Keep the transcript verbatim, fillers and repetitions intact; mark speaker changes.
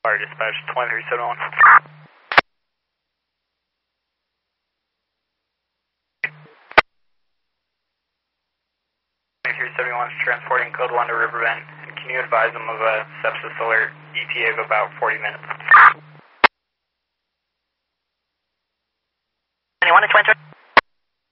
Speaker 1: Fire Dispatch twenty-three seventy-one. twenty-three seventy-one is transporting code one to Riverbend. And can you advise them of a sepsis alert E T A of about forty minutes?